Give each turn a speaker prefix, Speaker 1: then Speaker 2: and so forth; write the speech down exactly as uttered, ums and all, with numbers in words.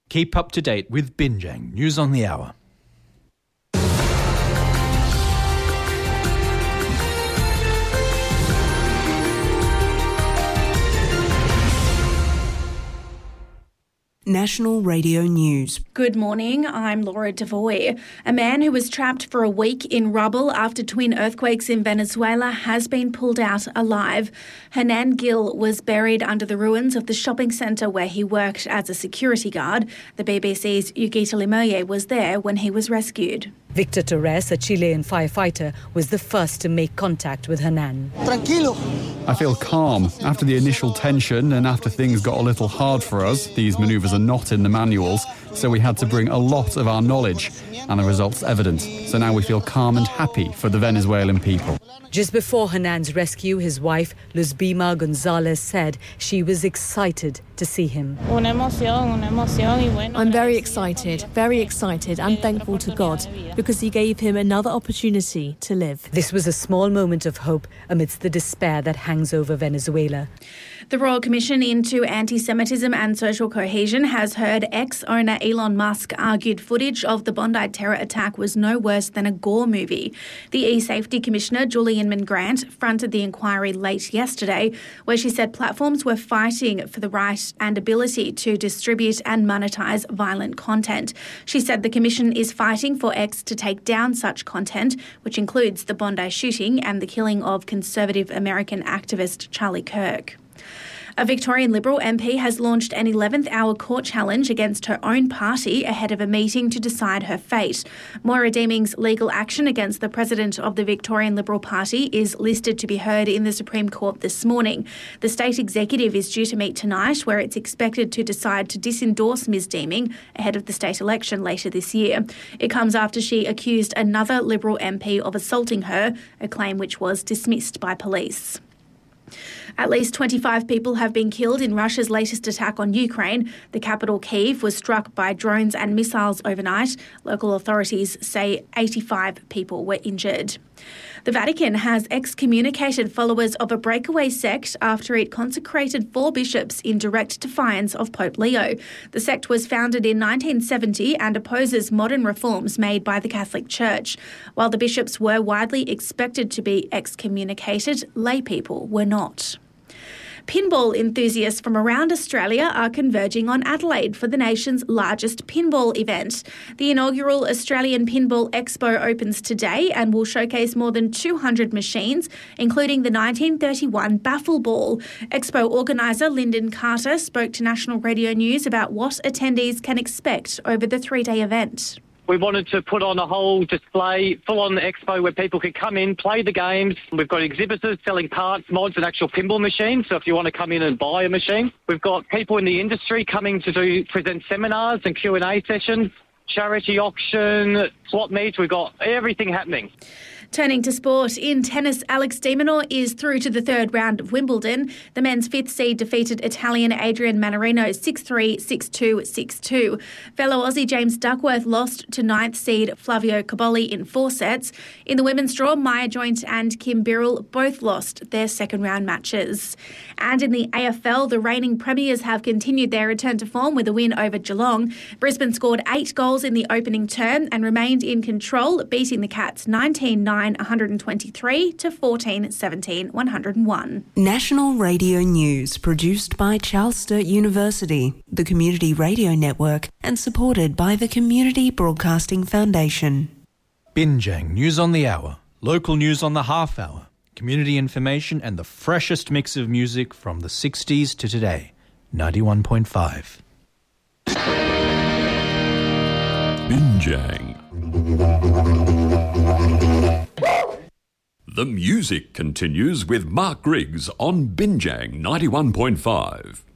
Speaker 1: Keep up to date with Binjang News on the Hour.
Speaker 2: National Radio News.
Speaker 3: Good morning, I'm Laura Devoy. A man who was trapped for a week in rubble after twin earthquakes in Venezuela has been pulled out alive. Hernan Gil was buried under the ruins of the shopping centre where he worked as a security guard. The B B C's Yugita Limoye was there when he was rescued.
Speaker 4: Victor Torres, a Chilean firefighter, was the first to make contact with Hernan.
Speaker 5: Tranquilo.
Speaker 6: I feel calm. After the initial tension and after things got a little hard for us, these manoeuvres are not in the manuals, so we had to bring a lot of our knowledge, and the result's evident. So now we feel calm and happy for the Venezuelan people.
Speaker 4: Just before Hernan's rescue, his wife, Luzbima Gonzalez, said she was excited to see him.
Speaker 7: I'm very excited, very excited and thankful to God because he gave him another opportunity to live.
Speaker 4: This was a small moment of hope amidst the despair that hangs over Venezuela.
Speaker 3: The Royal Commission into Anti-Semitism and Social Cohesion has heard ex-owner Elon Musk argued footage of the Bondi terror attack was no worse than a gore movie. The E-Safety Commissioner, Julian Grant, fronted the inquiry late yesterday, where she said platforms were fighting for the right and ability to distribute and monetize violent content. She said the Commission is fighting for X to take down such content, which includes the Bondi shooting and the killing of conservative American activist Charlie Kirk. A Victorian Liberal M P has launched an eleventh hour court challenge against her own party ahead of a meeting to decide her fate. Moira Deeming's legal action against the president of the Victorian Liberal Party is listed to be heard in the Supreme Court this morning. The state executive is due to meet tonight, where it's expected to decide to disendorse Ms Deeming ahead of the state election later this year. It comes after she accused another Liberal M P of assaulting her, a claim which was dismissed by police. At least twenty-five people have been killed in Russia's latest attack on Ukraine. The capital, Kyiv, was struck by drones and missiles overnight. Local authorities say eighty-five people were injured. The Vatican has excommunicated followers of a breakaway sect after it consecrated four bishops in direct defiance of Pope Leo. The sect was founded in nineteen seventy and opposes modern reforms made by the Catholic Church. While the bishops were widely expected to be excommunicated, lay people were not. Pinball enthusiasts from around Australia are converging on Adelaide for the nation's largest pinball event. The inaugural Australian Pinball Expo opens today and will showcase more than two hundred machines, including the nineteen thirty-one Baffle Ball. Expo organiser Lyndon Carter spoke to National Radio News about what attendees can expect over the three-day event.
Speaker 8: We wanted to put on a whole display, full-on expo where people could come in, play the games. We've got exhibitors selling parts, mods and actual pinball machines, so if you want to come in and buy a machine. We've got people in the industry coming to do present seminars and Q and A sessions, charity auction, swap meets. We've got everything happening.
Speaker 3: Turning to sport, in tennis, Alex de Minaur is through to the third round of Wimbledon. The men's fifth seed defeated Italian Adrian Mannarino six three, six two, six two. Fellow Aussie James Duckworth lost to ninth seed Flavio Cobolli in four sets. In the women's draw, Maya Joint and Kim Birrell both lost their second round matches. And in the A F L, the reigning premiers have continued their return to form with a win over Geelong. Brisbane scored eight goals in the opening term and remained in control, beating the Cats nineteen nine, one hundred twenty-three to fourteen seventeen, one hundred one.
Speaker 2: National Radio News, produced by Charles Sturt University, the Community Radio Network, and supported by the Community Broadcasting Foundation.
Speaker 1: Binjang News on the Hour, local news on the half hour, community information and the freshest mix of music from the sixties to today. ninety-one point five.
Speaker 9: Binjang. The music continues with Mark Griggs on Binjang ninety-one point five.